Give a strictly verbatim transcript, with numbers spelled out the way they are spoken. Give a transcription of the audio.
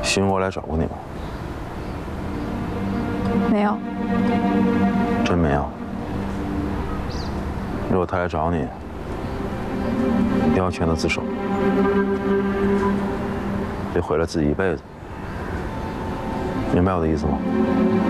寻我来找过你吗？ 没有。 真没有。如果他来找你，一定要选择自首，别毁了自己一辈子。明白我的意思吗？